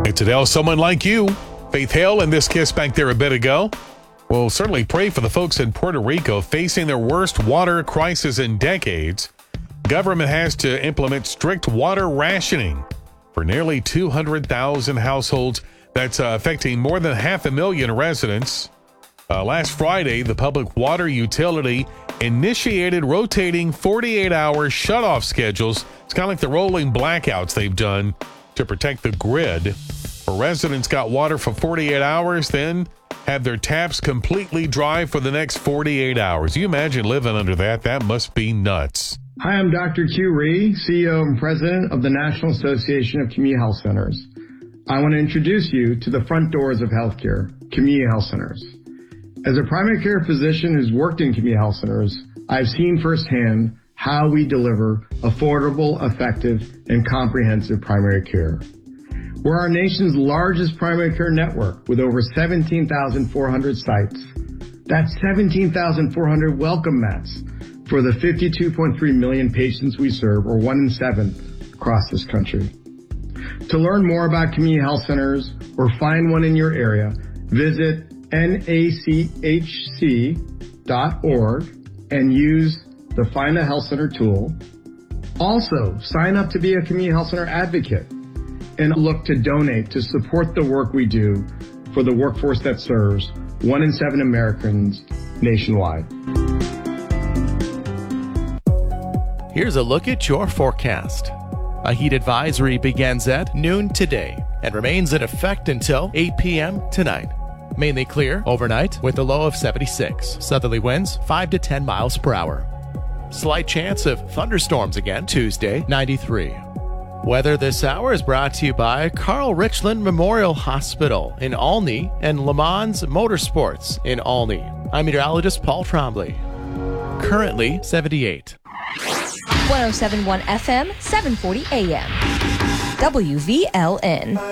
Hey, today, someone like you, Faith Hale and this Kiss back there a bit ago. We'll certainly pray for the folks in Puerto Rico facing their worst water crisis in decades. Government has to implement strict water rationing for nearly 200,000 households. That's affecting more than 500,000 residents. Last Friday, the public water utility initiated rotating 48-hour shutoff schedules. It's kind of like the rolling blackouts they've done to protect the grid. For residents got water for 48 hours, then have their taps completely dry for the next 48 hours. You imagine living under that? That must be nuts. Hi, I'm Dr. Q Rhee, CEO and President of the National Association of Community Health Centers. I want to introduce you to the front doors of healthcare, community health centers. As a primary care physician who's worked in community health centers, I've seen firsthand how we deliver affordable, effective, and comprehensive primary care. We're our nation's largest primary care network with over 17,400 sites. That's 17,400 welcome mats for the 52.3 million patients we serve, or 1 in 7 across this country. To learn more about community health centers or find one in your area, visit nachc.org and use the Find a Health Center tool. Also, sign up to be a community health center advocate and look to donate to support the work we do for the workforce that serves 1 in 7 Americans nationwide. Here's a look at your forecast. A heat advisory begins at noon today and remains in effect until 8 p.m. tonight. Mainly clear overnight with a low of 76. Southerly winds 5 to 10 miles per hour. Slight chance of thunderstorms again Tuesday, 93. Weather this hour is brought to you by Carl Richland Memorial Hospital in Olney and Le Mans Motorsports in Olney. I'm meteorologist Paul Trombley. Currently 78. 107.1 FM, 740 AM. WVLN.